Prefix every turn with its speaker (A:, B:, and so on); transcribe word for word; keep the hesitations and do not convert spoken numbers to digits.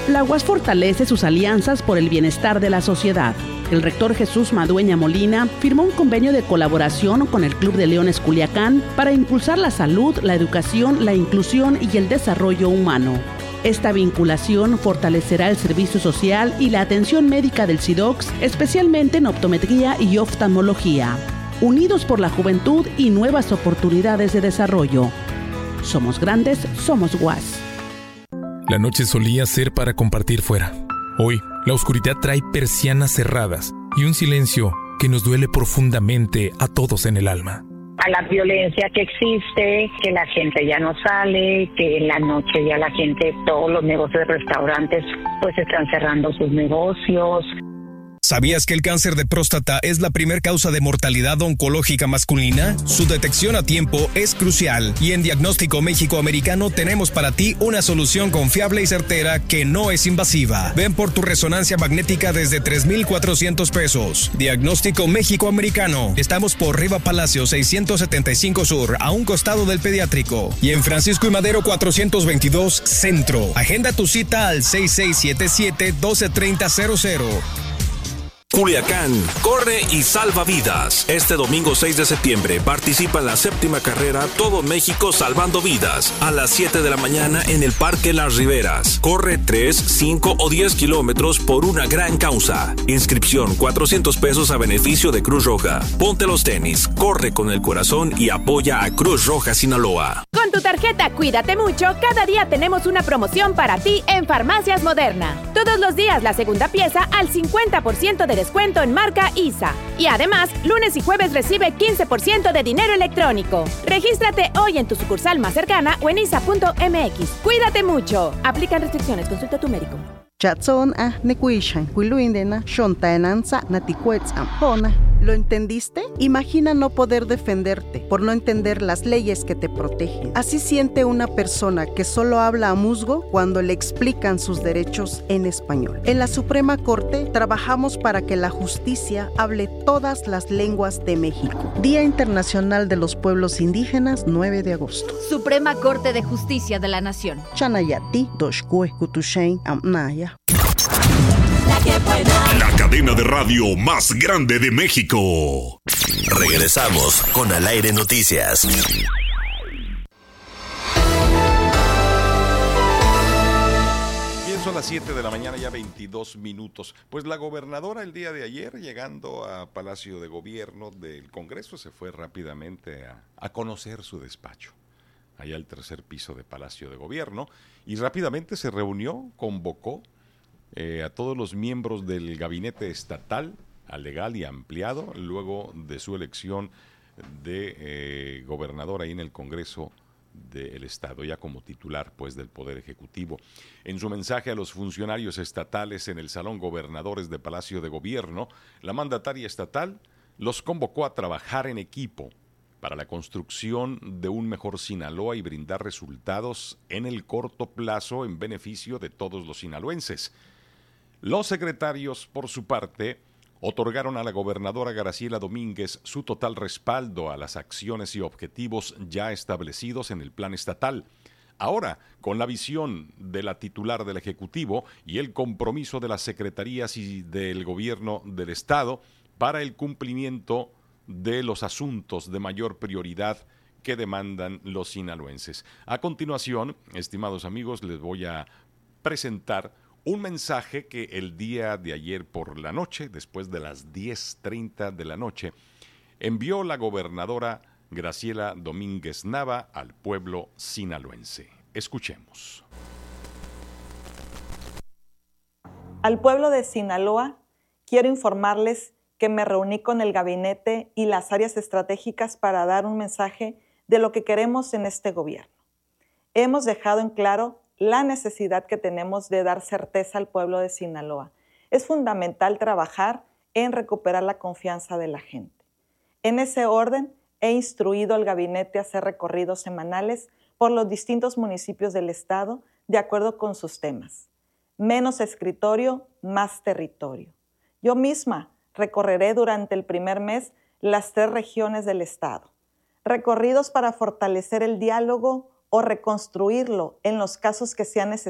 A: La U A S fortalece sus alianzas por el bienestar de la sociedad. El rector Jesús Madueña Molina firmó un convenio de colaboración con el Club de Leones Culiacán para impulsar la salud, la educación, la inclusión y el desarrollo humano. Esta vinculación fortalecerá el servicio social y la atención médica del SIDOCS, especialmente en optometría y oftalmología. Unidos por la juventud y nuevas oportunidades de desarrollo. Somos grandes, somos U A S.
B: La noche solía ser para compartir fuera. Hoy, la oscuridad trae persianas cerradas y un silencio que nos duele profundamente a todos en el alma.
C: A la violencia que existe, que la gente ya no sale, que en la noche ya la gente, todos los negocios de restaurantes, pues están cerrando sus negocios.
D: ¿Sabías que el cáncer de próstata es la primer causa de mortalidad oncológica masculina? Su detección a tiempo es crucial y en Diagnóstico México-Americano tenemos para ti una solución confiable y certera que no es invasiva. Ven por tu resonancia magnética desde tres mil cuatrocientos pesos. Diagnóstico México-Americano. Estamos por Riva Palacio seiscientos setenta y cinco Sur, a un costado del pediátrico. Y en Francisco y Madero cuatrocientos veintidós Centro. Agenda tu cita al seis seis siete siete, uno dos tres cero cero.
E: Culiacán, corre y salva vidas. Este domingo seis de septiembre participa en la séptima carrera Todo México Salvando Vidas a las siete de la mañana en el Parque Las Riberas. Corre tres, cinco o diez kilómetros por una gran causa. Inscripción cuatrocientos pesos a beneficio de Cruz Roja. Ponte los tenis, corre con el corazón y apoya a Cruz Roja Sinaloa.
F: Con tu tarjeta Cuídate Mucho, cada día tenemos una promoción para ti en Farmacias Moderna. Todos los días la segunda pieza al cincuenta por ciento de descuento en marca I S A. Y además, lunes y jueves recibe quince por ciento de dinero electrónico. Regístrate hoy en tu sucursal más cercana o en isa punto m x. Cuídate mucho. Aplican restricciones. Consulta a tu médico.
G: Chatson a nekuishan kuiluindena shontaenanza natikuets ampona. ¿Lo entendiste? Imagina no poder defenderte por no entender las leyes que te protegen. Así siente una persona que solo habla a musgo cuando le explican sus derechos en español. En la Suprema Corte trabajamos para que la justicia hable todas las lenguas de México. Día Internacional de los Pueblos Indígenas, nueve de agosto.
H: Suprema Corte de Justicia de la Nación.
G: Chanayati, Doshkue, Kutushain, Amnaya.
I: La cadena de radio más grande de México.
J: Regresamos con Al Aire Noticias.
K: Bien, son las siete de la mañana, ya veintidós minutos. Pues la gobernadora el día de ayer, llegando a Palacio de Gobierno del Congreso, se fue rápidamente a, a conocer su despacho, allá al tercer piso de Palacio de Gobierno, y rápidamente se reunió, convocó Eh, a todos los miembros del gabinete estatal, al legal y ampliado, luego de su elección de eh, gobernador ahí en el Congreso del Estado, ya como titular pues del Poder Ejecutivo. En su mensaje a los funcionarios estatales en el Salón Gobernadores de Palacio de Gobierno, la mandataria estatal los convocó a trabajar en equipo para la construcción de un mejor Sinaloa y brindar resultados en el corto plazo en beneficio de todos los sinaloenses. Los secretarios, por su parte, otorgaron a la gobernadora Graciela Domínguez su total respaldo a las acciones y objetivos ya establecidos en el plan estatal. Ahora, con la visión de la titular del Ejecutivo y el compromiso de las secretarías y del gobierno del Estado para el cumplimiento de los asuntos de mayor prioridad que demandan los sinaloenses. A continuación, estimados amigos, les voy a presentar un mensaje que el día de ayer por la noche, después de las diez treinta de la noche, envió la gobernadora Graciela Domínguez Nava al pueblo sinaloense. Escuchemos.
L: Al pueblo de Sinaloa, quiero informarles que me reuní con el gabinete y las áreas estratégicas para dar un mensaje de lo que queremos en este gobierno. Hemos dejado en claro la necesidad que tenemos de dar certeza al pueblo de Sinaloa. Es fundamental trabajar en recuperar la confianza de la gente. En ese orden, he instruido al gabinete a hacer recorridos semanales por los distintos municipios del estado de acuerdo con sus temas. Menos escritorio, más territorio. Yo misma recorreré durante el primer mes las tres regiones del estado. Recorridos para fortalecer el diálogo o reconstruirlo en los casos que sean necesarios